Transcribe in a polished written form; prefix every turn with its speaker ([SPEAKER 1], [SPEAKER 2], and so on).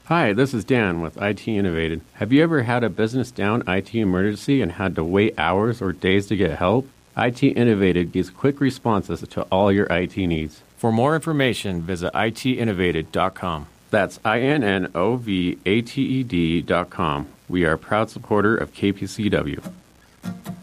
[SPEAKER 1] Hi, this is Dan with IT Innovated. Have you ever had a business down IT emergency and had to wait hours or days to get help? IT Innovated gives quick responses to all your IT needs.
[SPEAKER 2] For more information, visit itinnovated.com.
[SPEAKER 1] That's INNOVATED.com. We are a proud supporter of KPCW.